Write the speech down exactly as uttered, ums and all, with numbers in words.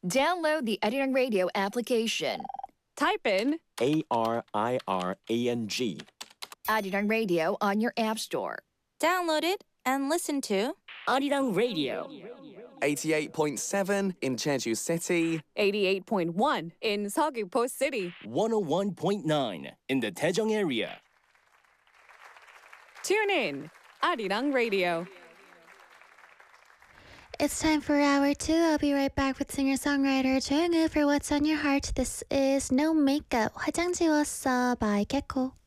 Download the Arirang Radio application. Type in A R I R A N G. Arirang Radio on your app store. Download it and listen to Arirang Radio. eighty-eight point seven in Jeju City. eighty-eight point one in Seogwipo City. one oh one point nine in the Daejeong area. Tune in, Arirang Radio. It's time for hour two. I'll be right back with singer-songwriter 조영우 for What's on Your Heart. This is No Makeup, 화장 지웠어 by Gekko.